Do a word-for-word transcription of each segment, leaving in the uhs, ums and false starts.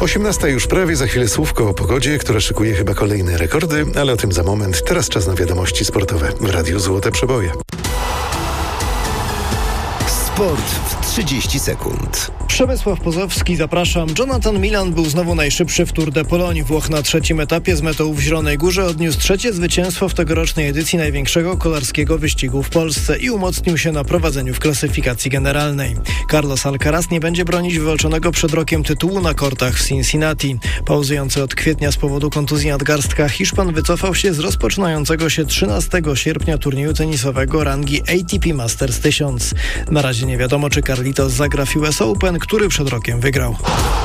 osiemnasta już prawie, za chwilę słówko o pogodzie, która szykuje chyba kolejne rekordy, ale o tym za moment. Teraz czas na wiadomości sportowe w Radiu Złote Przeboje. Sport w trzydzieści sekund. Przemysław Pozowski, zapraszam. Jonathan Milan był znowu najszybszy w Tour de Pologne. Włoch na trzecim etapie z metą w Zielonej Górze odniósł trzecie zwycięstwo w tegorocznej edycji największego kolarskiego wyścigu w Polsce i umocnił się na prowadzeniu w klasyfikacji generalnej. Carlos Alcaraz nie będzie bronić wywalczonego przed rokiem tytułu na kortach w Cincinnati. Pauzujący od kwietnia z powodu kontuzji nadgarstka, Hiszpan wycofał się z rozpoczynającego się trzynastego sierpnia turnieju tenisowego rangi A T P Masters tysiąc. Na razie nie wiadomo, czy Carlitos zagra w U S Open, który przed rokiem wygrał.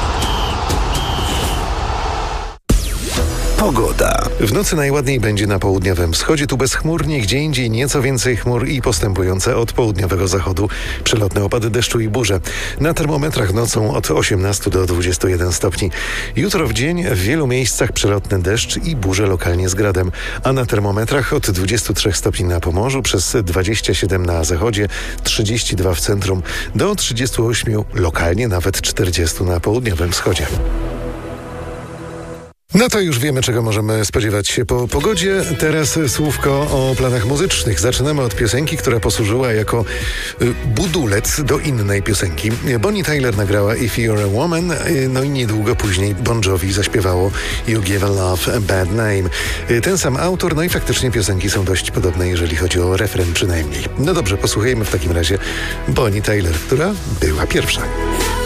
Pogoda. W nocy najładniej będzie na południowym wschodzie, tu bezchmurnie, gdzie indziej nieco więcej chmur i postępujące od południowego zachodu przelotne opady deszczu i burze. Na termometrach nocą od osiemnastu do dwudziestu jeden stopni. Jutro w dzień w wielu miejscach przelotny deszcz i burze lokalnie z gradem, a na termometrach od dwudziestu trzech stopni na Pomorzu, przez dwadzieścia siedem na zachodzie, trzydzieści dwa w centrum, do trzydziestu ośmiu lokalnie, nawet czterdziestu na południowym wschodzie. No to już wiemy, czego możemy spodziewać się po pogodzie. Teraz słówko o planach muzycznych. Zaczynamy od piosenki, która posłużyła jako y, budulec do innej piosenki. Bonnie Tyler nagrała If You're a Woman, y, no i niedługo później Bon Jovi zaśpiewało You Give a Love a Bad Name. Y, ten sam autor, no i faktycznie piosenki są dość podobne, jeżeli chodzi o refren przynajmniej. No dobrze, posłuchajmy w takim razie Bonnie Tyler, która była pierwsza.